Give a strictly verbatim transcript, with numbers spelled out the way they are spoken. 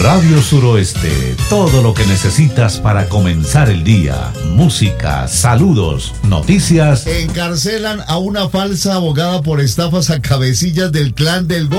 Radio Suroeste, todo lo que necesitas para comenzar el día. Música, saludos, noticias. Encarcelan a una falsa abogada por estafas a cabecillas del clan del Golfo.